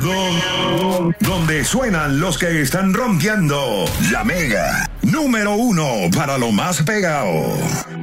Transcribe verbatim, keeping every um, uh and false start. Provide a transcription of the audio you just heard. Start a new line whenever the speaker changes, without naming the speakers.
Do- donde suenan los que están rompiendo. La Mega, número uno para lo más pegado.